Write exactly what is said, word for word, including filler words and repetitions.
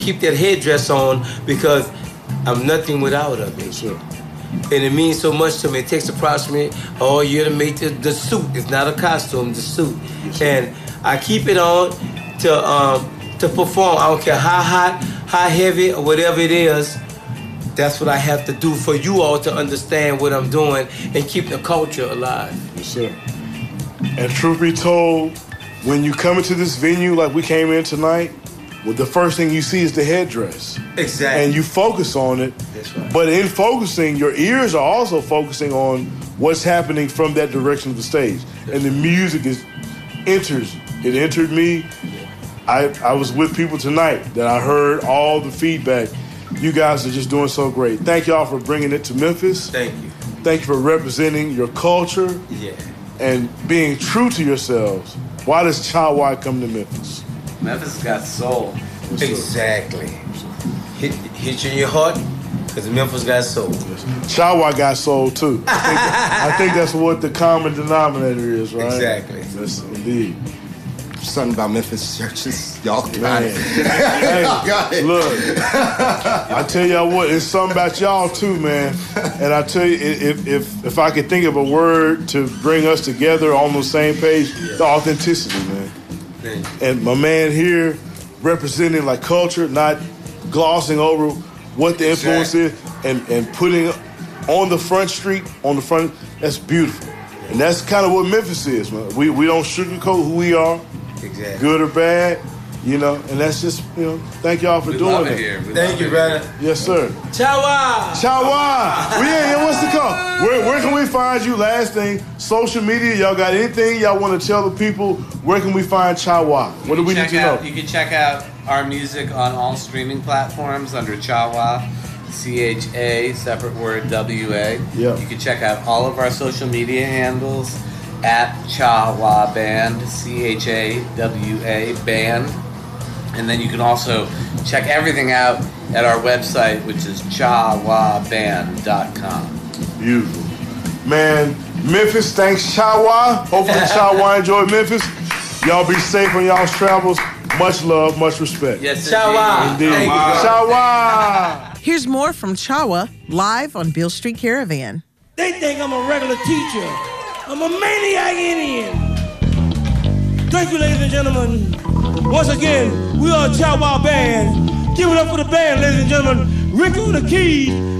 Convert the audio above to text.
keep that headdress on because I'm nothing without it. Sure. And it means so much to me. It takes approximately all year to make the, the suit. It's not a costume, the suit. Yes, and I keep it on to um, to perform. I don't care how hot, how heavy, or whatever it is. That's what I have to do for you all to understand what I'm doing and keep the culture alive. Yes, sir. And truth be told, when you come into this venue like we came in tonight, well, the first thing you see is the headdress. Exactly. And you focus on it. That's right. But in focusing, your ears are also focusing on what's happening from that direction of the stage. That's and the music is enters. It entered me. Yeah. I, I was with people tonight that I heard all the feedback. You guys are just doing so great. Thank y'all for bringing it to Memphis. Thank you. Thank you for representing your culture. Yeah. And being true to yourselves. Why does Cha Wa come to Memphis? Memphis got soul. Yes, Exactly. Hit, hit you in your heart, because Memphis got soul. Cha Wa got soul too. I think, I think that's what the common denominator is, right? Exactly. Yes, indeed. Something about Memphis churches. Y'all got it. Hey, Y'all got it. Look, I tell y'all what, it's something about y'all too, man. And I tell you, if if if I could think of a word to bring us together on the same page, the authenticity, man. And my man here representing like culture, not glossing over what the influence is, and, and putting on the front street, on the front, that's beautiful. And that's kind of what Memphis is, man. We we don't sugarcoat who we are, Exactly. good or bad, you know, and that's just, you know, thank y'all for We doing love it. it here. We Thank love you, it brother. here. Yes, sir. Cha Wa! Cha Wa! Well, yeah, yeah, what's the call? Where, where can we find you? Last thing, social media, y'all got anything y'all want to tell the people? Where can we find Cha Wa? What do we need Check to out, know? You can check out our music on all streaming platforms under Cha Wa, C H A, separate word, W A. Yeah. You can check out all of our social media handles at Cha Wa Band, C H A W A Band. And then you can also check everything out at our website, which is cha wa band dot com. Beautiful. Man, Memphis, thanks Cha Wa. Hopefully Cha Wa enjoyed Memphis. Y'all be safe on y'all's travels. Much love, much respect. Yes, Cha Wa. Indeed. Thank you. Cha Wa. Here's more from Cha Wa live on Beale Street Caravan. They think I'm a regular teacher. I'm a maniac Indian. Thank you, ladies and gentlemen. Once again, we are Cha Wa Band. Give it up for the band, ladies and gentlemen. Rick on the keys.